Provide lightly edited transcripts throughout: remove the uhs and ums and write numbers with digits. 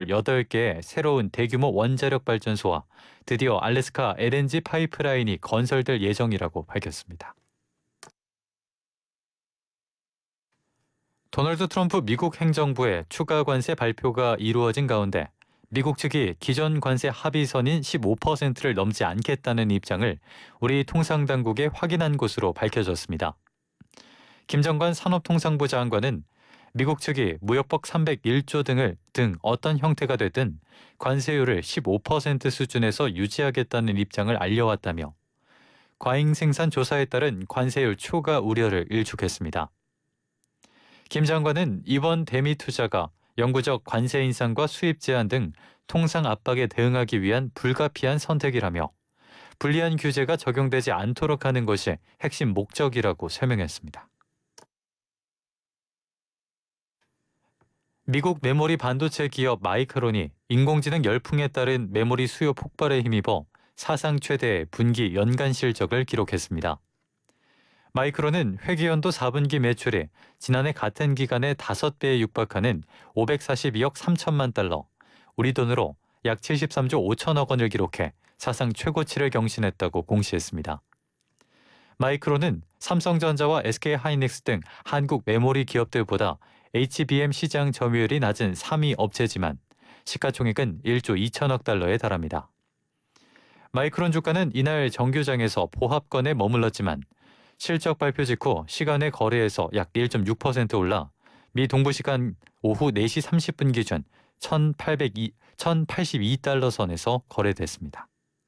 8개의 새로운 대규모 원자력 발전소와 드디어 알래스카 LNG 파이프라인이 건설될 예정이라고 밝혔습니다. 도널드 트럼프 미국 행정부의 추가 관세 발표가 이루어진 가운데 미국 측이 기존 관세 합의선인 15%를 넘지 않겠다는 입장을 우리 통상당국에 확인한 것으로 밝혀졌습니다. 김정관 산업통상부 장관은 미국 측이 무역법 301조 등 어떤 형태가 됐든 관세율을 15% 수준에서 유지하겠다는 입장을 알려왔다며 과잉 생산 조사에 따른 관세율 초과 우려를 일축했습니다. 김 장관은 이번 대미 투자가 영구적 관세 인상과 수입 제한 등 통상 압박에 대응하기 위한 불가피한 선택이라며 불리한 규제가 적용되지 않도록 하는 것이 핵심 목적이라고 설명했습니다. 미국 메모리 반도체 기업 마이크론이 인공지능 열풍에 따른 메모리 수요 폭발에 힘입어 사상 최대의 분기 연간 실적을 기록했습니다. 마이크론은 회계연도 4분기 매출이 지난해 같은 기간의 5배에 육박하는 542억 3천만 달러, 우리 돈으로 약 73조 5천억 원을 기록해 사상 최고치를 경신했다고 공시했습니다. 마이크론은 삼성전자와 SK하이닉스 등 한국 메모리 기업들보다 HBM 시장 점유율이 낮은 3위 업체지만 시가총액은 1조 2천억 달러에 달합니다. 마이크론 주가는 이날 정규장에서 보합권에 머물렀지만 실적 발표 직후 시간의 거래에서 약 1.6% 올라 미 동부시간 오후 4시 30분 기준 1082달러 선에서 거래됐습니다.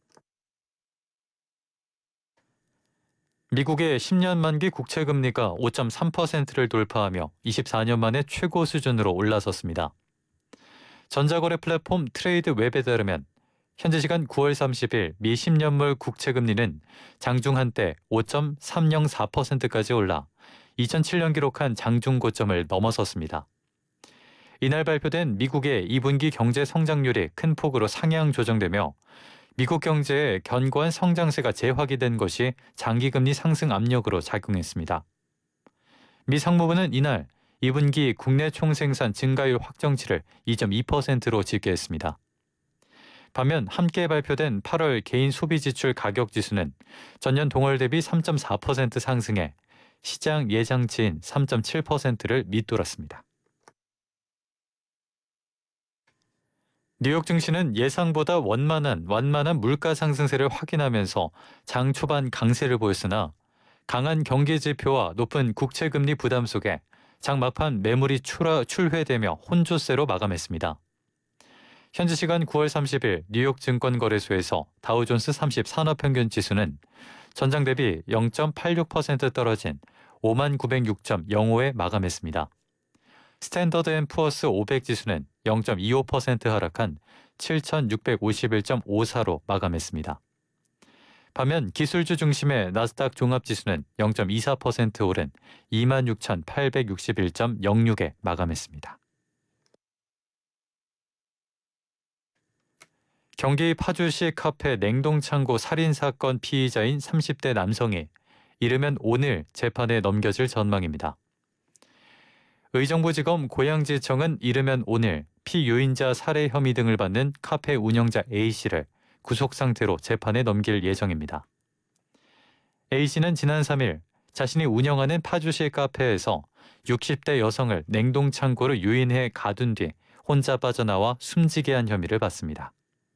미국의 10년 만기 국채금리가 5.3%를 돌파하며 24년 만에 최고 수준으로 올라섰습니다. 전자거래 플랫폼 트레이드웹에 따르면 현지 시간 9월 30일 미 10년물 국채금리는 장중 한때 5.304%까지 올라 2007년 기록한 장중 고점을 넘어섰습니다. 이날 발표된 미국의 2분기 경제 성장률이 큰 폭으로 상향 조정되며 미국 경제의 견고한 성장세가 재확인된 것이 장기금리 상승 압력으로 작용했습니다. 미 상무부는 이날 2분기 국내 총생산 증가율 확정치를 2.2%로 집계했습니다. 반면 함께 발표된 8월 개인 소비지출 가격지수는 전년 동월 대비 3.4% 상승해 시장 예상치인 3.7%를 밑돌았습니다. 뉴욕 증시는 예상보다 완만한 물가 상승세를 확인하면서 장 초반 강세를 보였으나 강한 경기 지표와 높은 국채금리 부담 속에 장 막판 매물이 출회되며 혼조세로 마감했습니다. 현지 시간 9월 30일 뉴욕 증권거래소에서 다우존스 30 산업평균지수는 전장 대비 0.86% 떨어진 5906.05에 마감했습니다. 스탠더드앤푸어스 500지수는 0.25% 하락한 7651.54로 마감했습니다. 반면 기술주 중심의 나스닥 종합지수는 0.24% 오른 26,861.06에 마감했습니다. 경기 파주시 카페 냉동창고 살인사건 피의자인 30대 남성이 이르면 오늘 재판에 넘겨질 전망입니다. 의정부지검 고양지청은 이르면 오늘 피유인자 살해 혐의 등을 받는 카페 운영자 A씨를 구속상태로 재판에 넘길 예정입니다. A씨는 지난 3일 자신이 운영하는 파주시 카페에서 60대 여성을 냉동창고로 유인해 가둔 뒤 혼자 빠져나와 숨지게 한 혐의를 받습니다.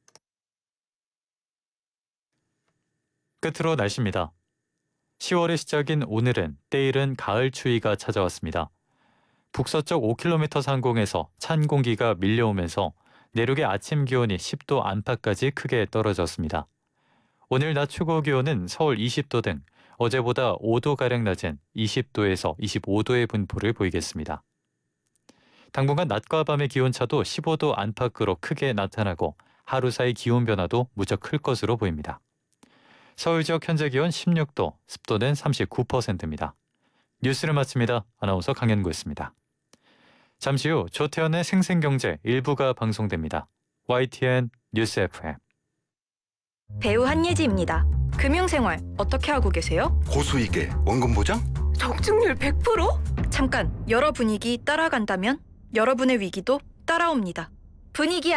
끝으로 날씨입니다. 10월의 시작인 오늘은 때이른 가을 추위가 찾아왔습니다. 북서쪽 5km 상공에서 찬 공기가 밀려오면서 내륙의 아침 기온이 10도 안팎까지 크게 떨어졌습니다. 오늘 낮 최고 기온은 서울 20도 등 어제보다 5도가량 낮은 20도에서 25도의 분포를 보이겠습니다. 당분간 낮과 밤의 기온차도 15도 안팎으로 크게 나타나고 하루 사이 기온 변화도 무척 클 것으로 보입니다. 서울 지역 현재 기온 16도, 습도는 39%입니다. 뉴스를 마칩니다. 아나운서 강현구였습니다. 잠시 후 조태현의 생생경제 일부가 방송됩니다. YTN 뉴스 FM. 배우 한예지입니다. 금융생활 어떻게 하고 계세요? 고수익에 원금 보장? 적중률 100%? 잠깐, 여러 분위기 따라간다면 여러분의 위기도 따라옵니다. 분위기